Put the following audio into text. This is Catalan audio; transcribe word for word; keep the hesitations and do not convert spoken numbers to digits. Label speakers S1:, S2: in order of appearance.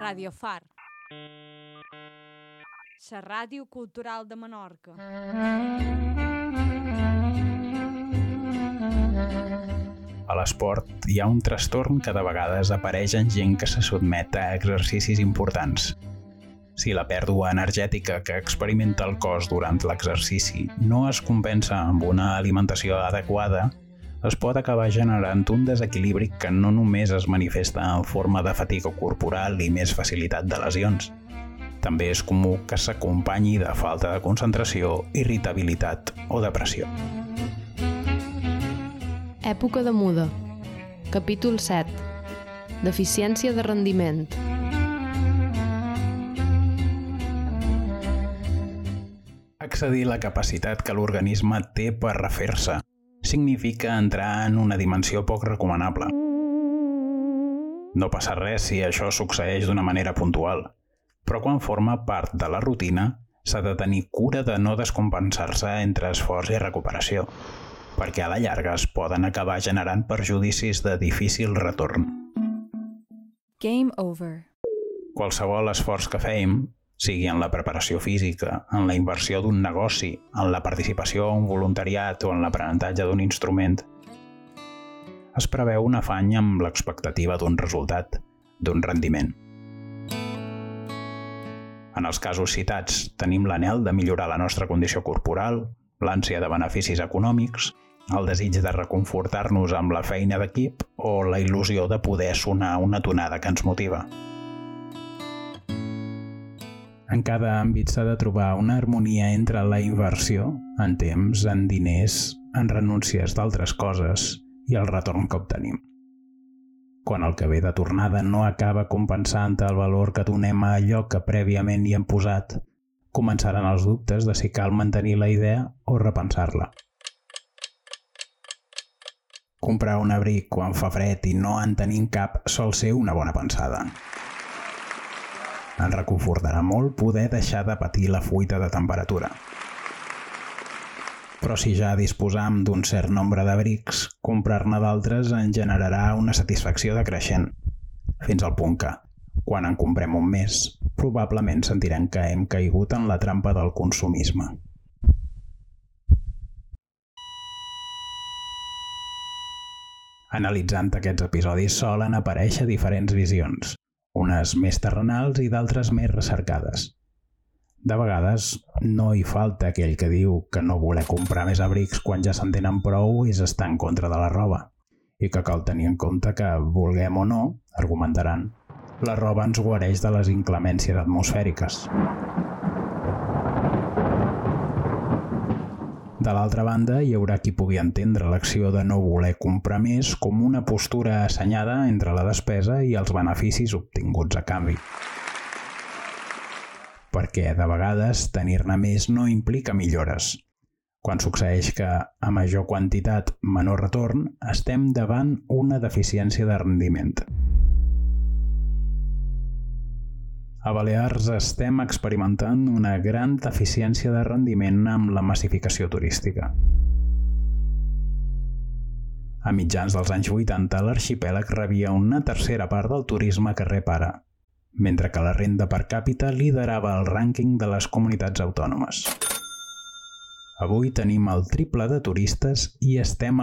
S1: Radio Far, la ràdio cultural de Menorca.
S2: A l'esport hi ha un trastorn que de vegades apareix en gent que se sotmet a exercicis importants. Si la pèrdua energètica que experimenta el cos durant l'exercici no es compensa amb una alimentació adequada, es pot acabar generant un desequilibri que no només es manifesta en forma de fatiga corporal i més facilitat de lesions. També és comú que s'acompanyi de falta de concentració, irritabilitat o depressió.
S3: Època de muda. Capítol set. Deficiència de rendiment.
S2: Excedir la capacitat que l'organisme té per refer-se significa entrar en una dimensió poc recomanable. No passa res si això succeeix d'una manera puntual, però quan forma part de la rutina, s'ha de tenir cura de no descompensar-se entre esforç i recuperació, perquè a la llarga es poden acabar generant perjudicis de difícil retorn.
S1: Game over.
S2: Qualsevol esforç que fèiem, sigui en la preparació física, en la inversió d'un negoci, en la participació a un voluntariat o en l'aprenentatge d'un instrument, es preveu un afany amb l'expectativa d'un resultat, d'un rendiment. En els casos citats, tenim l'anhel de millorar la nostra condició corporal, l'ànsia de beneficis econòmics, el desig de reconfortar-nos amb la feina d'equip o la il·lusió de poder sonar una tonada que ens motiva. En cada àmbit s'ha de trobar una harmonia entre la inversió, en temps, en diners, en renúncies d'altres coses i el retorn que obtenim. Quan el que ve de tornada no acaba compensant el valor que donem a allò que prèviament hi hem posat, començaran els dubtes de si cal mantenir la idea o repensar-la. Comprar un abric quan fa fred i no en tenim cap sol ser una bona pensada. Ens reconfortarà molt poder deixar de patir la fuita de temperatura. Però si ja disposam d'un cert nombre d'abrics, comprar-ne d'altres en generarà una satisfacció decreixent, fins al punt que, quan en comprem un més, probablement sentirem que hem caigut en la trampa del consumisme. Analitzant aquests episodis solen aparèixer diferents visions, unes més terrenals i d'altres més recercades. De vegades, no hi falta aquell que diu que no voler comprar més abrics quan ja se'n tenen prou és estar en contra de la roba, i que cal tenir en compte que, vulguem o no, argumentaran, la roba ens guareix de les inclemències atmosfèriques. De l'altra banda, hi haurà qui pugui entendre l'acció de no voler comprar més com una postura assenyada entre la despesa i els beneficis obtinguts a canvi. Perquè, de vegades, tenir-ne més no implica millores. Quan succeeix que, a major quantitat, menor retorn, estem davant una deficiència de rendiment. A Balears estem experimentant una gran deficiència de rendiment amb la massificació turística. A mitjans dels anys vuitanta, l'arxipèlag rebia una tercera part del turisme que rep ara, mentre que la renda per càpita liderava el rànquing de les comunitats autònomes. Avui tenim el triple de turistes i estem